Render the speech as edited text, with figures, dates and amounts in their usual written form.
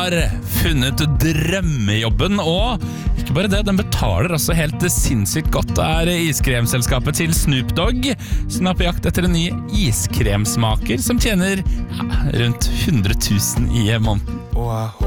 har funnet drømmejobben, og ikke bare det, den betaler også helt sinnssykt godt. Det iskremselskapet til Snoop Dogg som på jakt etter en ny iskremsmaker som tjener rundt 100 000 i måneden.